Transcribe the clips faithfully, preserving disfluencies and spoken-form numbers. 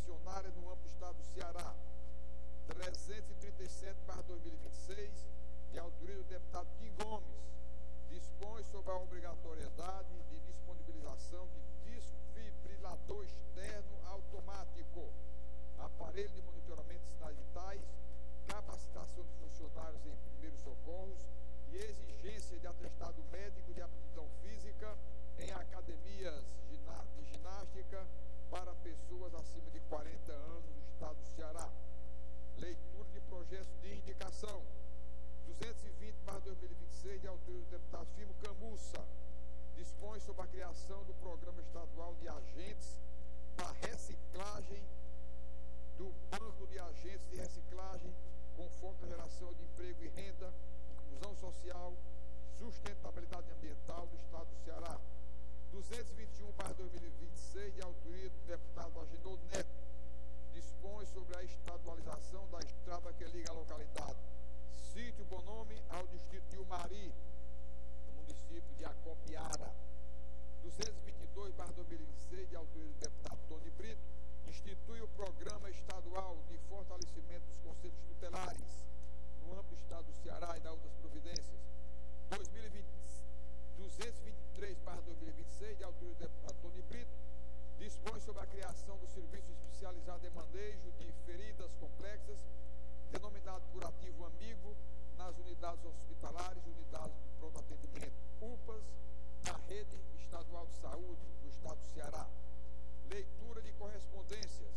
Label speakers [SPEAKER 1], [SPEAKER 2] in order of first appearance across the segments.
[SPEAKER 1] concessionária no âmbito do estado do Ceará, trezentos e trinta e sete barra dois mil e vinte e seis, de autoria do deputado Kim Gomes, dispõe sobre a obrigatoriedade de disponibilização de desfibrilador externo automático, aparelho de monitoramento de sinais vitais, capacitação de funcionários em primeiros socorros e exigência de atestado médico de aptidão física em academias de ginástica para pessoas acima de quarenta anos no estado do Ceará. Leitura de projeto de indicação duzentos e vinte barra dois mil e vinte e seis, de autoria do deputado Firmo Camussa, dispõe sobre a criação do Programa Estadual de Agentes da Reciclagem do Banco de Agentes de Reciclagem com foco na geração de emprego e renda, inclusão social, sustentabilidade ambiental do estado do Ceará. duzentos e vinte e um barra dois mil e vinte e seis, de autoria do deputado Agenor Neto, dispõe sobre a estadualização da estrada que liga a localidade Sítio Bonome ao distrito de Umari, no município de Acopiara. duzentos e vinte e dois barra dois mil e vinte e seis, de autoria do deputado Tony Brito, institui o Programa Estadual de Fortalecimento dos Conselhos Tutelares no âmbito do estado do Ceará e da outras providências. dois mil e vinte, duzentos e vinte e três barra dois mil e vinte e seis, de autoria do deputado Tony Brito, dispõe sobre a criação do Serviço Especializado em Manejo de Feridas Complexas, denominado Curativo Amigo, nas unidades hospitalares e unidades de pronto atendimento, U P As, da Rede Estadual de Saúde do estado do Ceará. Leitura de correspondências.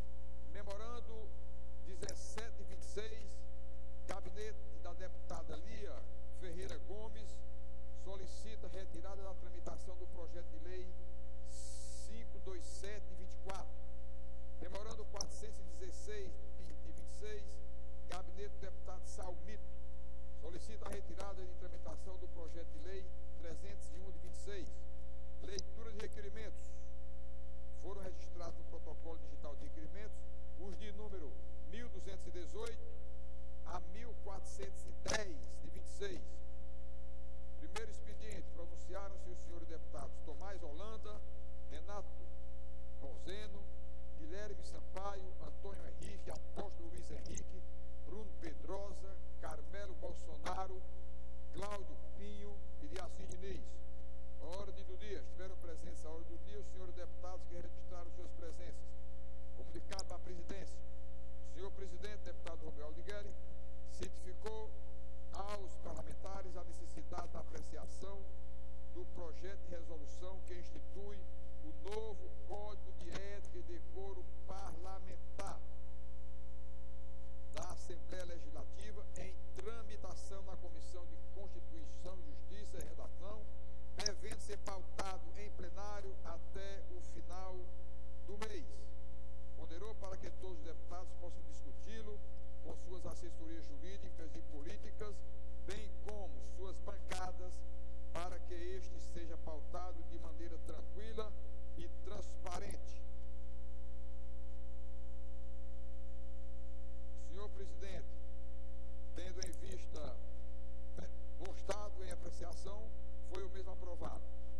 [SPEAKER 1] Memorando dezessete e vinte e seis, gabinete da deputada Lia Ferreira Gomes solicita retirada da tramitação do projeto de lei quinhentos e vinte e sete de vinte e quatro. Memorando quatrocentos e dezesseis de vinte e seis, gabinete do deputado Salmito solicita a retirada de tramitação do projeto de lei trezentos e um de vinte e seis. Leitura de requerimentos. Foram registrados no protocolo digital de requerimentos os de número mil duzentos e dezoito a mil quatrocentos e dez de vinte e seis. Primeiro expediente, pronunciaram-se os senhores deputados Tomás Holanda, Renato Roseno, Guilherme Sampaio, Antônio Henrique, Apóstolo Luiz Henrique, Bruno Pedrosa, Carmelo Bolsonaro, Cláudio Pinho e Diaci Diniz. Ordem do dia. Estiveram presentes à ordem do dia os senhores deputados que registraram suas presenças. Comunicado à presidência. O senhor presidente, deputado Romeu Aldigueri, cientificou aos parlamentares a necessidade da apreciação do projeto de resolução que institui o novo Código de Ética e Decoro Parlamentar da Assembleia Legislativa em tramitação na Comissão de Constituição, Justiça e Redação, devendo ser pautado em plenário até o final do mês. Ponderou para que todos os deputados possam discuti-lo com suas assessorias jurídicas e políticas, bem como suas bancadas, para que este seja pautado de maneira tranquila e transparente. Senhor presidente, tendo em vista, constado em apreciação, foi o mesmo aprovado.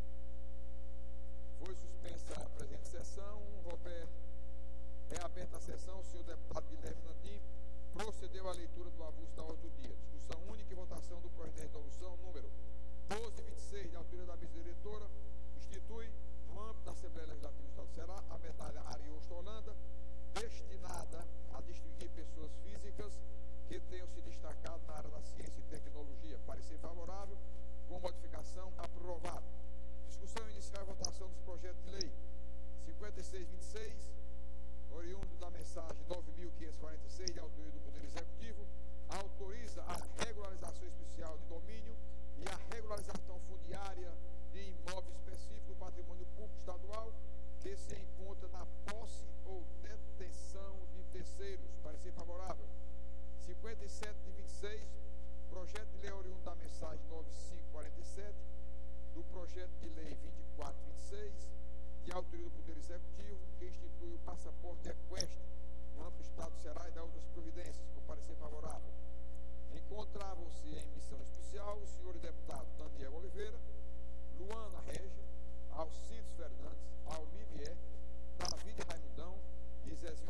[SPEAKER 1] Foi suspensa a presente sessão. Roberto, é aberta a sessão. O senhor deputado Guilherme Nandim procedeu à leitura do avulso da ordem do dia. Discussão única e votação do projeto de resolução número doze vinte e seis, de autoria da vice-diretora, institui, no âmbito da Assembleia Legislativa do Estado do Ceará, a medalha Ariosto Holanda, destinada a distinguir pessoas físicas que tenham se destacado na área da ciência e tecnologia. Parecer favorável, com modificação, aprovado. Discussão inicial e votação dos projetos de lei cinquenta e seis vinte e seis, oriundo da mensagem nove mil quinhentos e quarenta e seis, de autoria do Poder Executivo, autoriza a regularização especial de domínio e a regularização fundiária de imóvel específico do patrimônio público estadual que se encontra na posse ou detenção de terceiros. Parecer favorável. cinquenta e sete de vinte e seis, projeto de lei oriundo da mensagem nove mil quinhentos e quarenta e sete, do projeto de lei vinte e quatro vinte e seis, de autoria do Poder Executivo, que institui o passaporte equestre no âmbito do Estado do Ceará e da outras providências, com parecer favorável. Encontravam-se em missão especial os senhores deputados Daniel Oliveira, Luana Regia, Alcides Fernandes, Almir Bier, David Raimundão e Zezé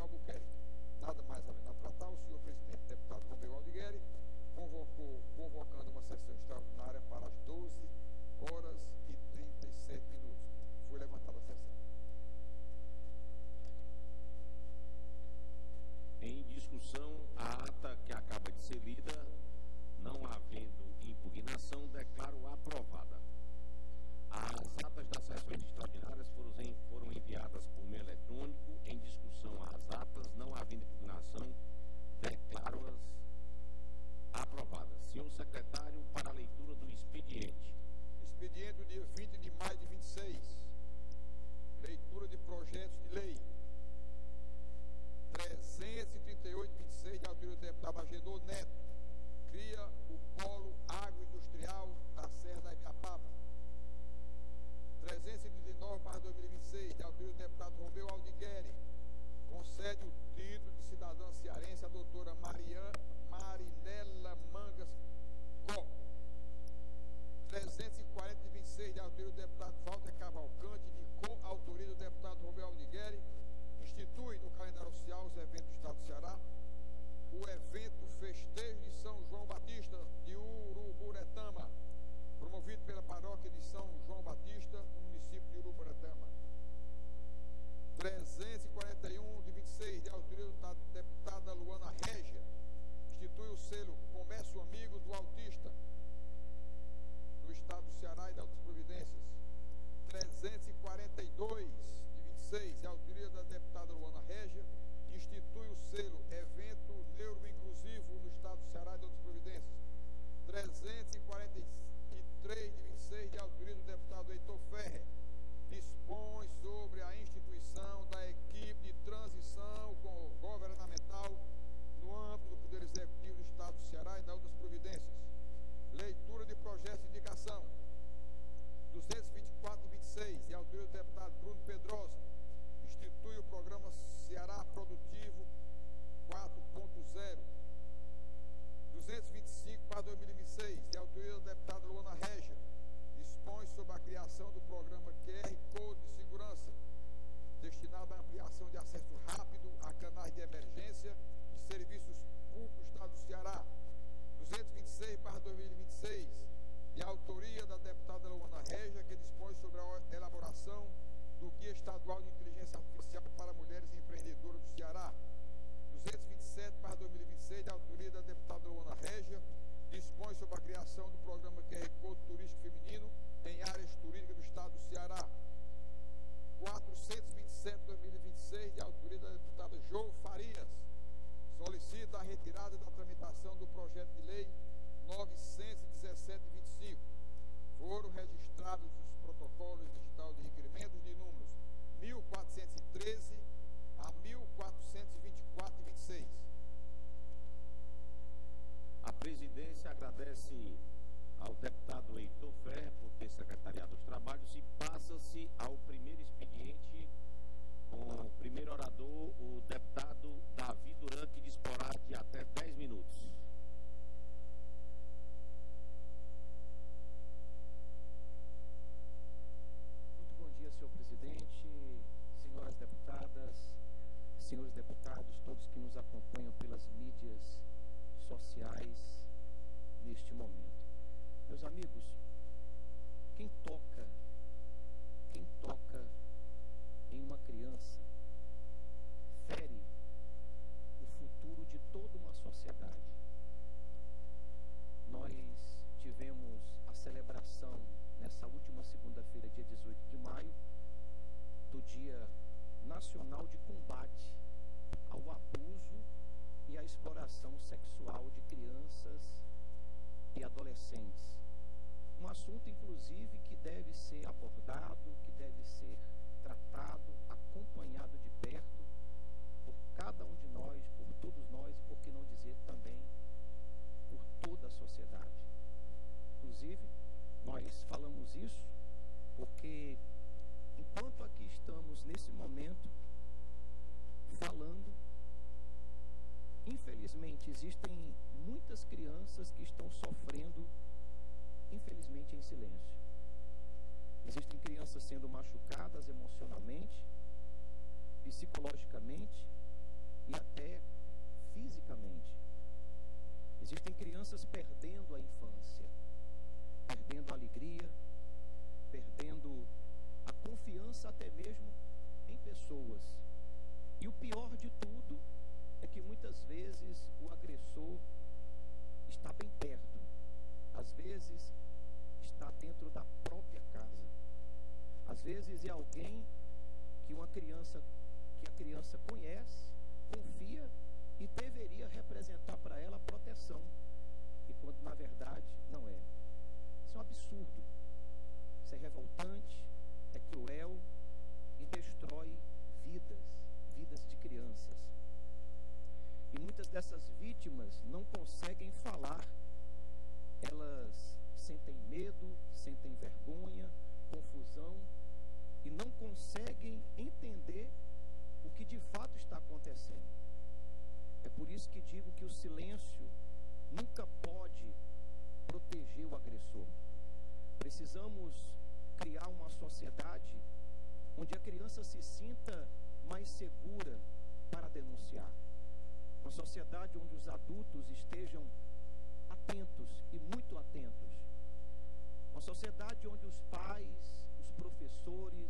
[SPEAKER 1] o senhor presidente, deputado Romeu Aldigueri, convocou, convocando uma sessão extraordinária para as doze horas e trinta e sete minutos. Foi levantada a sessão.
[SPEAKER 2] Em discussão, a ata que acaba de ser lida, não havendo impugnação, declaro aprovada. As atas das sessões extraordinárias foram, foram enviadas por meio eletrônico. Em discussão, as atas, não havendo impugnação, declaro-as aprovadas. Senhor secretário, para a leitura do expediente.
[SPEAKER 1] Expediente do dia vinte de maio de vinte e seis. Leitura de projetos de lei. trezentos e trinta e oito, vinte e seis, de autoria do deputado Agenor Neto. Cria o polo agroindustrial da Serra da Ibiapaba. trezentos e trinta e nove, barra dois mil e vinte e seis, de autoria do deputado Romeu Aldigueri. Concede o título de cidadã cearense à doutora Marian, Marinela Mangas Có. trezentos e quarenta, de vinte e seis, de autoria do deputado Walter Cavalcante, de coautoria do deputado Romeu Aldigueri. Institui no calendário oficial os eventos do Estado do Ceará o evento Festejo de São João Batista de Uruburetama, promovido pela paróquia de São João Batista, no município de Uruburetama. trezentos e quarenta e um, de vinte e seis, de autoria da deputada Luana Régia, institui o selo Comércio Amigo do Autista, no Estado do Ceará e de outras providências. trezentos e quarenta e dois, de vinte e seis, de autoria da deputada Luana Régia, institui o selo Evento Neuroinclusivo no Estado do Ceará e de outras providências. trezentos e quarenta e três, de vinte e seis, de autoria do deputado Heitor Ferrer, dispõe sobre a instituição da equipe de transição governamental no âmbito do Poder Executivo do Estado do Ceará e de outras providências. Leitura de projetos de indicação. duzentos e vinte e quatro, vinte e seis, de autoria do deputado Bruno Pedrosa, institui o programa Ceará Produtivo quatro ponto zero. duzentos e vinte e cinco, para dois mil e vinte e seis, de autoria da deputada Luana Régia, dispõe sobre a criação do programa Q R Code de Segurança, destinado à ampliação de acesso rápido a canais de emergência e serviços públicos do Estado do Ceará. duzentos e vinte e seis, para dois mil e vinte e seis, de autoria da deputada Luana Régia, que dispõe sobre a elaboração do Guia Estadual de Inteligência Artificial para Mulheres Empreendedoras do Ceará. duzentos e vinte e sete, para dois mil e vinte e seis, de autoria da deputada Luana Régia, dispõe sobre a criação do programa Q R Code Turístico Feminino em áreas turísticas do Estado do Ceará. quatrocentos e vinte e sete, dois mil e vinte e seis, de autoria da deputada Jo Farias, solicita a retirada da tramitação do projeto de lei novecentos e dezessete, vinte e cinco. Foram registrados os protocolos digitais de requerimentos de números mil quatrocentos e treze a mil quatrocentos e vinte e quatro e vinte e seis.
[SPEAKER 2] A presidência agradece ao deputado Heitor Ferrer por ter secretariado os trabalhos e passa-se ao primeiro expediente com o primeiro orador, o deputado Davi Duran, que disporá de até dez minutos.
[SPEAKER 3] Muito bom dia, senhor presidente, senhoras deputadas, senhores deputados, todos que nos acompanham pelas mídias sociais neste momento. Meus amigos, quem toca, quem toca em uma criança fere o futuro de toda uma sociedade. Nós tivemos a celebração nessa última segunda-feira, dia dezoito de maio, do Dia Nacional de Combate ao Abuso e à Exploração Sexual de Crianças e Adolescentes. Um assunto, inclusive, que deve ser abordado, que deve ser tratado, acompanhado de perto por cada um de nós, por todos nós, e por que não dizer também por toda a sociedade. Inclusive, nós falamos isso porque, enquanto aqui estamos nesse momento falando, infelizmente existem muitas crianças que estão sofrendo, infelizmente, em silêncio. Existem crianças sendo machucadas emocionalmente, psicologicamente e até fisicamente. criança que a criança conhece, confia e deveria representar para ela proteção. E quando na verdade não é. Isso é um absurdo. Isso é revoltante, é cruel e destrói vidas, vidas de crianças. E muitas dessas vítimas não conseguem falar. Elas sentem medo, sentem vergonha, confusão e não conseguem entender o que de fato está acontecendo. É por isso que digo que o silêncio nunca pode proteger o agressor. Precisamos criar uma sociedade onde a criança se sinta mais segura para denunciar. Uma sociedade onde os adultos estejam atentos e muito atentos. Uma sociedade onde os pais, os professores,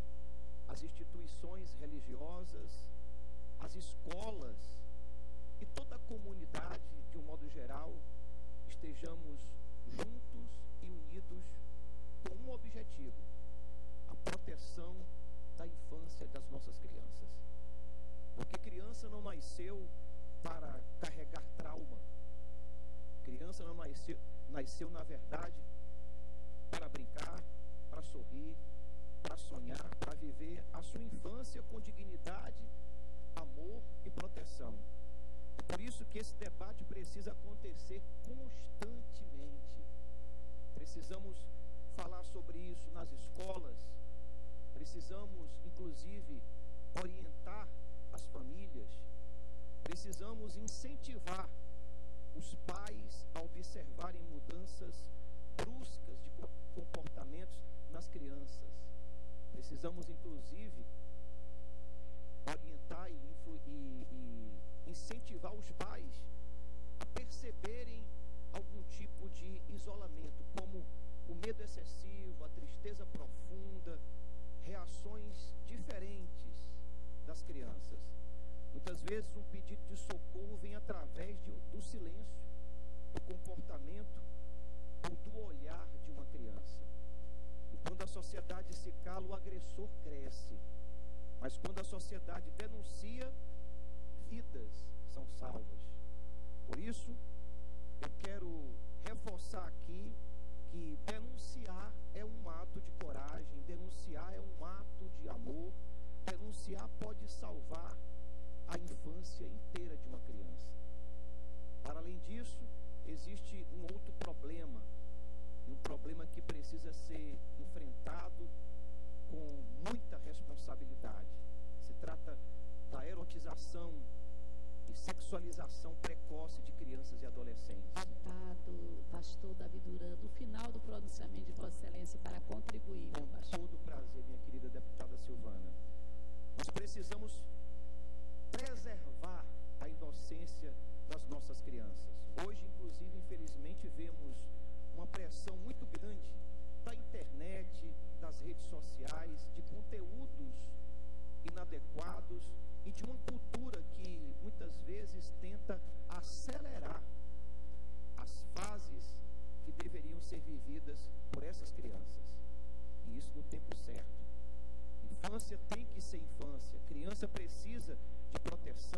[SPEAKER 3] as instituições religiosas, as escolas e toda a comunidade, de um modo geral, estejamos juntos e unidos com um objetivo: a proteção da infância das nossas crianças. Porque criança não nasceu para carregar trauma. Criança não nasceu, nasceu na verdade, para brincar, para sorrir, para sonhar, para viver a sua infância com dignidade, amor e proteção. É por isso que esse debate precisa acontecer constantemente. Precisamos falar sobre isso nas escolas. Precisamos, inclusive, orientar as famílias. Precisamos incentivar os pais a observarem mudanças bruscas de comportamentos nas crianças. Precisamos, inclusive, orientar e, e, e incentivar os pais a perceberem algum tipo de isolamento, como o medo excessivo, a tristeza profunda, reações diferentes das crianças. Muitas vezes um pedido de socorro vem através de, do silêncio, do comportamento ou do olhar de uma criança. E quando a sociedade se cala, o agressor cresce. Mas quando a sociedade denuncia, vidas são salvas. Por isso, eu quero reforçar aqui que denunciar é um ato de coragem, denunciar é um ato de amor, denunciar pode salvar a infância inteira de uma criança. Para além disso, existe um outro problema, um problema que precisa ser enfrentado com muita responsabilidade. Se trata da erotização e sexualização precoce de crianças e adolescentes.
[SPEAKER 4] Deputado, pastor Davi Duran, no final do pronunciamento de Vossa Excelência, para contribuir.
[SPEAKER 3] Com todo prazer, minha querida deputada Silvana. Nós precisamos preservar a inocência das nossas crianças. Hoje, inclusive, infelizmente, vemos uma pressão muito grande da internet, das redes sociais, de conteúdos inadequados e de uma cultura